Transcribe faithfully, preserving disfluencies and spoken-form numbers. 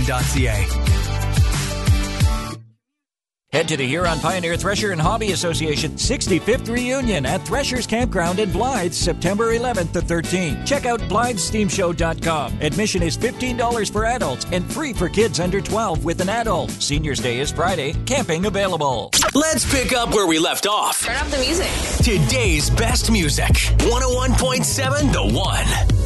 n dot c a. Head to the Huron Pioneer Thresher and Hobby Association sixty-fifth Reunion at Thresher's Campground in Blythe, September eleventh to thirteenth. Check out Blythe Steam Show dot com. Admission is fifteen dollars for adults and free for kids under twelve with an adult. Seniors Day is Friday. Camping available. Let's pick up where we left off. Turn up the music. Today's best music. one oh one point seven The One.